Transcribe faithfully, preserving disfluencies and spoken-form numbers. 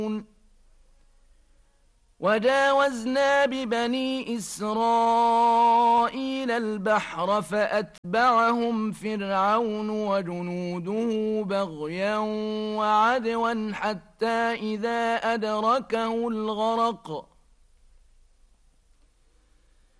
وجاوزنا ببني إسرائيل البحر فأتبعهم فرعون وجنوده بغيا وعدوا حتى إذا أدركه الغرق